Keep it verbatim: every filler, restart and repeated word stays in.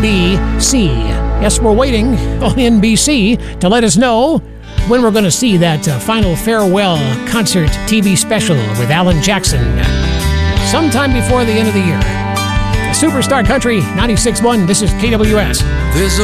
B C. Yes, we're waiting on N B C to let us know when we're going to see that uh, final farewell concert T V special with Alan Jackson sometime before the end of the year. Superstar Country ninety-six point one, this is K W S. There's a